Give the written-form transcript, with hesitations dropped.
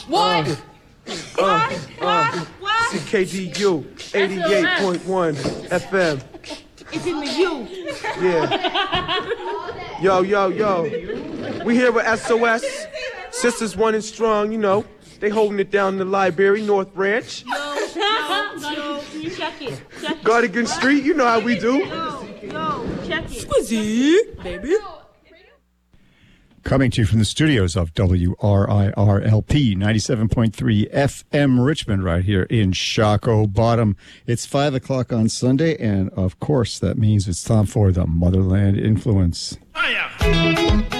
What? What? CKDU 88.1 FM. It's in the U. Yeah. Yo. We here with SOS. Sisters One and Strong, you know. They holding it down in the library, North Branch. Yo, check it. Gardigan Street, you know how we do. Yo, check it. Squizzy, baby. Coming to you from the studios of WRIRLP 97.3 FM Richmond right here in Shockoe Bottom. It's 5 o'clock on Sunday, and of course that means it's time for the Motherland Influence.